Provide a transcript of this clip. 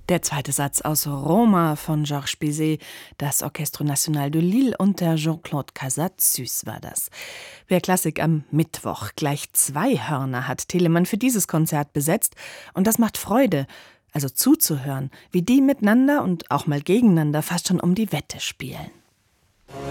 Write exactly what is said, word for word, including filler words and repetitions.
Der zweite Satz aus Roma von Georges Bizet, das Orchestre National de Lille unter Jean-Claude Cassatt-Süß war das. Wer Klassik am Mittwoch gleich zwei Hörner hat Telemann für dieses Konzert besetzt und das macht Freude, also zuzuhören, wie die miteinander und auch mal gegeneinander fast schon um die Wette spielen.